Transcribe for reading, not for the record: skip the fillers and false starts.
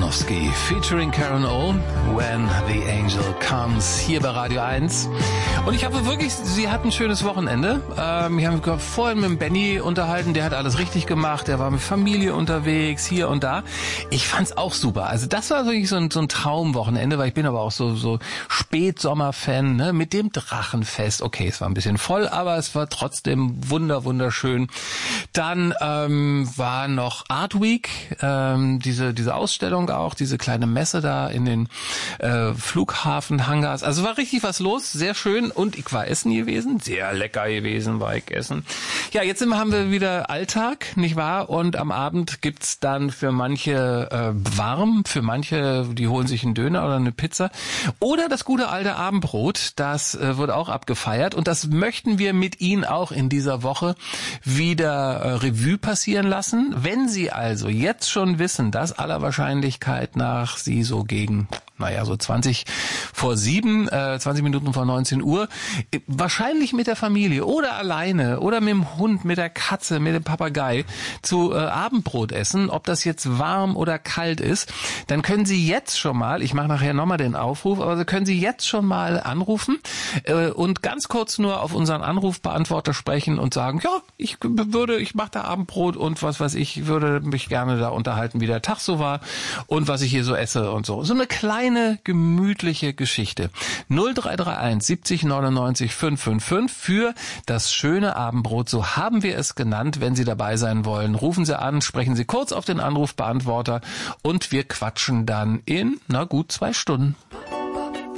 Aronofsky featuring Karen O, When the Angel Comes, hier bei Radio 1. Und ich habe wirklich, sie hat ein schönes Wochenende. Wir haben vorhin mit dem Benny unterhalten, der hat alles richtig gemacht, der war mit Familie unterwegs, hier und da. Ich fand's auch super. Also das war wirklich so ein Traumwochenende, weil ich bin aber auch so Spätsommer-Fan, ne, mit dem Drachenfest. Okay, es war ein bisschen voll, aber es war trotzdem wunderschön. Dann war noch Art Week, diese Ausstellung auch, diese kleine Messe da in den Flughafenhangars. Also war richtig was los, sehr schön. Und ich war essen gewesen, sehr lecker gewesen war ich essen. Ja, jetzt haben wir wieder Alltag, nicht wahr? Und am Abend gibt's dann für manche warm, für manche, die holen sich einen Döner oder eine Pizza. Oder das gute alte Abendbrot, das wird auch abgefeiert. Und das möchten wir mit Ihnen auch in dieser Woche wieder Revue passieren lassen. Wenn Sie also jetzt schon wissen, dass aller Wahrscheinlichkeit nach Sie so gegen, so 20 Minuten vor 19 Uhr, wahrscheinlich mit der Familie oder alleine oder mit dem Hund, mit der Katze, mit dem Papagei zu Abendbrot essen, ob das jetzt warm oder kalt ist, dann können Sie jetzt schon mal, ich mache nachher nochmal den Aufruf, aber Sie können Sie jetzt schon mal anrufen und ganz kurz nur auf unseren Anrufbeantworter sprechen und sagen, ja, ich mache da Abendbrot und was weiß ich, würde mich gerne da unterhalten, wie der Tag so war und was ich hier so esse und so. So eine kleine, gemütliche Geschichte. 0331 70 99 555 für das schöne Abendbrot, so haben wir es genannt. Wenn Sie dabei sein wollen, rufen Sie an, sprechen Sie kurz auf den Anrufbeantworter und wir quatschen dann in, gut 2 Stunden.